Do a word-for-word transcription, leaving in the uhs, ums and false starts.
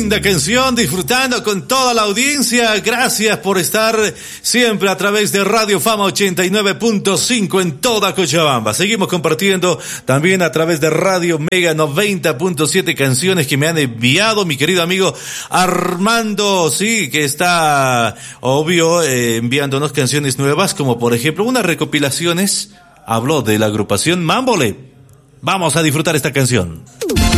linda canción, disfrutando con toda la audiencia. Gracias por estar siempre a través de Radio Fama ochenta y nueve punto cinco en toda Cochabamba. Seguimos compartiendo también a través de Radio Mega noventa punto siete canciones que me han enviado mi querido amigo Armando, sí, que está, obvio, eh, enviándonos canciones nuevas, como por ejemplo unas recopilaciones. Habló de la agrupación Mambole. Vamos a disfrutar esta canción.